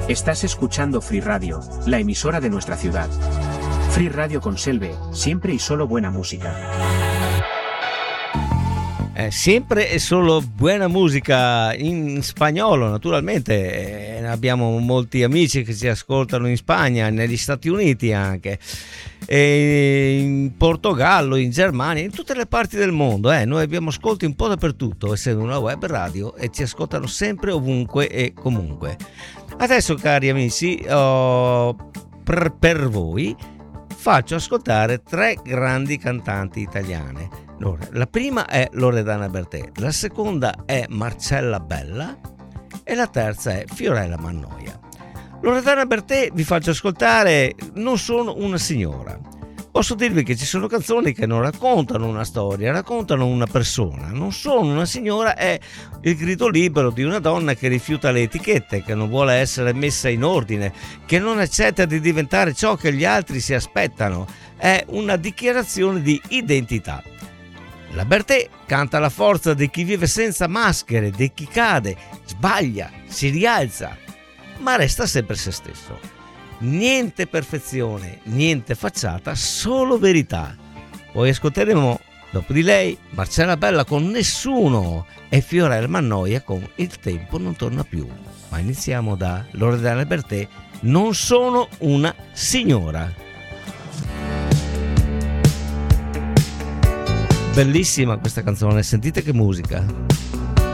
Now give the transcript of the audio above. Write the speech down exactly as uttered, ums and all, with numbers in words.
Estás escuchando Free Radio, la emisora de nuestra ciudad. Free Radio con Selve, siempre y solo buena música. Eh, sempre e solo buona musica in spagnolo, naturalmente. Eh, abbiamo molti amici che ci ascoltano in Spagna, negli Stati Uniti anche, e in Portogallo, in Germania, in tutte le parti del mondo. Eh. Noi abbiamo ascolti un po' dappertutto, essendo una web radio, e ci ascoltano sempre, ovunque e comunque. Adesso, cari amici, oh, per, per voi faccio ascoltare tre grandi cantanti italiane. Allora, la prima è Loredana Bertè, la seconda è Marcella Bella e la terza è Fiorella Mannoia. Loredana Bertè vi faccio ascoltare Non sono una signora. Posso dirvi che ci sono canzoni che non raccontano una storia, raccontano una persona. Non sono una signora è il grido libero di una donna che rifiuta le etichette, che non vuole essere messa in ordine, che non accetta di diventare ciò che gli altri si aspettano. È una dichiarazione di identità. La Bertè canta la forza di chi vive senza maschere, di chi cade, sbaglia, si rialza, ma resta sempre se stesso. Niente perfezione, niente facciata, solo verità. Poi ascolteremo dopo di lei Marcella Bella con Nessuno e Fiorella Mannoia con Il tempo non torna più. Ma iniziamo da Loredana Bertè, Non sono una signora. Bellissima questa canzone, sentite che musica.